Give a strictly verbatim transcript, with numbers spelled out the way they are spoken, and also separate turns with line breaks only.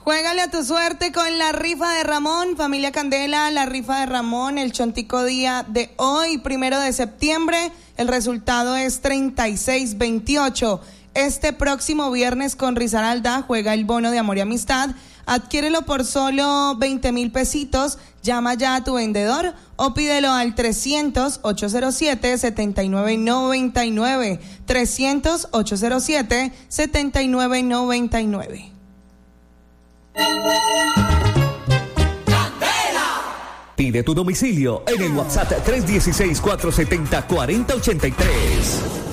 Juégale a tu suerte con la rifa de Ramón, familia Candela, la rifa de Ramón, el chontico día de hoy, primero de septiembre, el resultado es treinta y seis veintiocho. Este próximo viernes con Risaralda juega el bono de amor y amistad, adquiérelo por solo veinte mil pesitos, llama ya a tu vendedor o pídelo al trescientos, ochocientos siete, setenta y nueve noventa y nueve, trescientos, ochocientos siete, setenta y nueve noventa y nueve.
Pide tu domicilio en el WhatsApp tres uno seis, cuatro siete cero, cuatro cero ocho tres.